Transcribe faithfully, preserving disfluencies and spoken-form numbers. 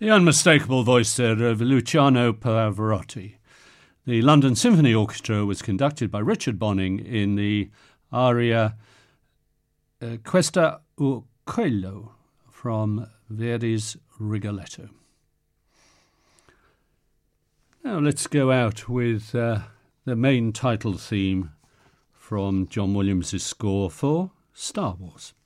The unmistakable voice there of Luciano Pavarotti. The London Symphony Orchestra was conducted by Richard Bonning in the aria uh, Questa o Quello from Verdi's Rigoletto. Now let's go out with uh, the main title theme from John Williams' score for Star Wars.